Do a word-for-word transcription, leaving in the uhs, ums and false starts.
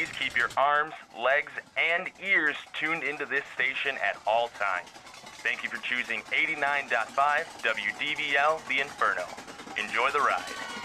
please keep your arms, legs, and ears tuned into this station at all times. Thank you for choosing eighty-nine point five W D B L The Inferno. Enjoy the ride.